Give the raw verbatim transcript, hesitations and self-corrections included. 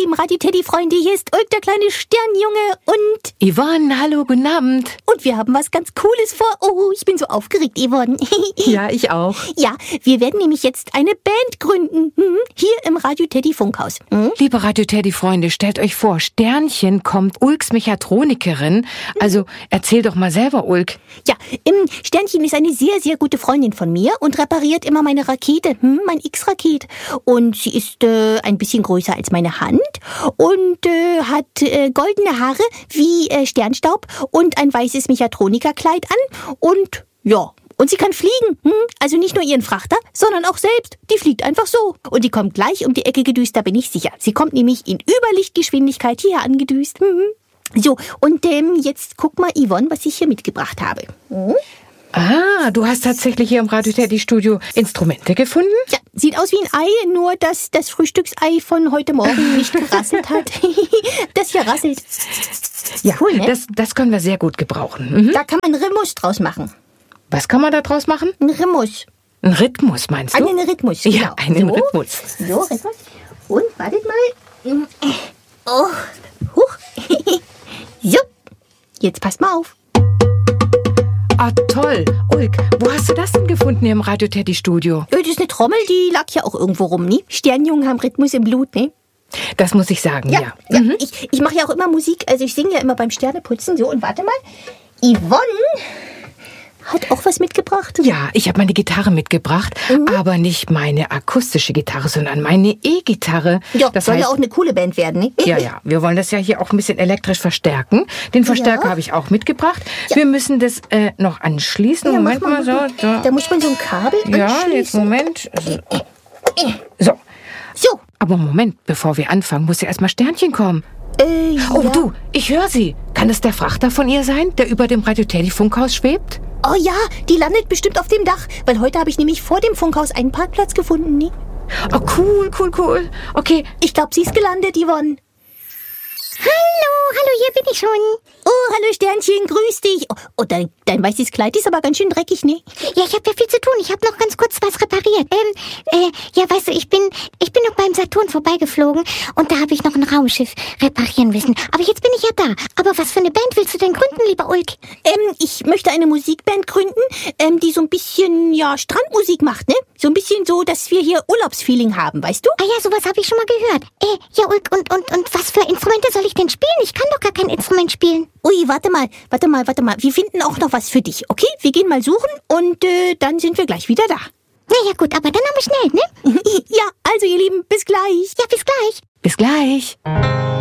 lieben Radio-Teddy-Freunde, hier ist Ulk, der kleine Sternjunge und... Yvonne, hallo, guten Abend. Und wir haben was ganz Cooles vor. Oh, ich bin so aufgeregt, Yvonne. Ja, ich auch. Ja, wir werden nämlich jetzt eine Band gründen. Mhm. Hier im Radio-Teddy-Funkhaus. Mhm. Liebe Radio-Teddy-Freunde, stellt euch vor, Sternchen kommt Ulks Mechatronikerin. Also, erzähl doch mal selber, Ulk. Ja, im Sternchen ist eine sehr, sehr gute Freundin von mir und repariert immer meine Rakete, hm, mein X-Raket. Und sie ist äh, ein bisschen größer als meine Hand und äh, hat äh, goldene Haare wie äh, Sternstaub und ein weißes Mechatronikerkleid an und ja, und sie kann fliegen. Hm? Also nicht nur ihren Frachter, sondern auch selbst. Die fliegt einfach so. Und die kommt gleich um die Ecke gedüst, da bin ich sicher. Sie kommt nämlich in Überlichtgeschwindigkeit hierher angedüst. Mhm. So, und ähm, jetzt guck mal, Yvonne, was ich hier mitgebracht habe. Mhm. Ah, du hast tatsächlich hier im Radio-Teddy-Studio Instrumente gefunden? Ja, sieht aus wie ein Ei, nur dass das Frühstücksei von heute Morgen nicht gerasselt hat. Das hier rasselt. Ja, cool, ne? das, das können wir sehr gut gebrauchen. Mhm. Da kann man einen Rhythmus draus machen. Was kann man da draus machen? Ein Rhythmus. Ein Rhythmus, meinst du? Einen Rhythmus, genau. Ja, einen so. Rhythmus. So, Rhythmus. Und, wartet mal. Oh, huch. So, jetzt passt mal auf. Ah, toll. Ulk, wo hast du das denn gefunden hier im Radio-Teddy-Studio? Das ist eine Trommel, die lag ja auch irgendwo rum, ne? Sternjungen haben Rhythmus im Blut, ne? Das muss ich sagen, ja. Ja, ja. Mhm. Ich, ich mache ja auch immer Musik, also ich singe ja immer beim Sterneputzen. So, und warte mal. Yvonne hat auch was mitgebracht. Ja, ich habe meine Gitarre mitgebracht, mhm. aber nicht meine akustische Gitarre, sondern meine E-Gitarre. Ja, das soll heißt, ja auch eine coole Band werden, ne? Ja, ja, wir wollen das ja hier auch ein bisschen elektrisch verstärken. Den Verstärker Ja. habe ich auch mitgebracht. Ja. Wir müssen das äh, noch anschließen. Ja, Moment mach mal, so. so. Da muss man so ein Kabel Ja, anschließen. jetzt Moment. So. So. Aber Moment, bevor wir anfangen, muss ja erstmal Sternchen kommen. Äh, Oh, ja. du, ich höre sie. Kann es der Frachter von ihr sein, der über dem Radio-Teddy-Funkhaus schwebt? Oh ja, die landet bestimmt auf dem Dach, weil heute habe ich nämlich vor dem Funkhaus einen Parkplatz gefunden, ne? Oh, cool, cool, cool. Okay, Ich glaube, sie ist gelandet, Yvonne. Hallo, hallo, hier bin ich schon. Oh, hallo Sternchen, grüß dich. Oh, oh dein, dein weißes Kleid ist aber ganz schön dreckig, ne? Ja, ich habe ja viel zu tun. Ich habe noch ganz kurz was repariert. Ähm, äh, ja, weißt du, ich bin, ich bin noch beim Saturn vorbeigeflogen und da habe ich noch ein Raumschiff reparieren müssen. Aber jetzt bin ich ja da. Aber was für eine Band willst du denn gründen, lieber Ulk? Ähm, ich möchte eine Musikband gründen, ähm, die so ein bisschen, ja, Strandmusik macht, ne? So ein bisschen so, dass wir hier Urlaubsfeeling haben, weißt du? Ah ja, sowas habe ich schon mal gehört. Äh, ja, Ulk, und, und, und was für Instrumente soll ich denn spielen? Ich kann doch gar kein Instrument spielen. Ui, warte mal, warte mal, warte mal. Wir finden auch noch was für dich, okay? Wir gehen mal suchen und äh, dann sind wir gleich wieder da. Na ja, gut, aber dann aber schnell, ne? Ja, also ihr Lieben, bis gleich. Ja, bis gleich. bis gleich.